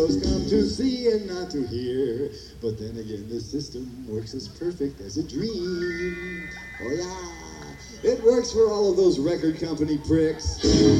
Come to see and not to hear, but then again the system works as perfect as a dream. Oh yeah, it works for all of those record company pricks.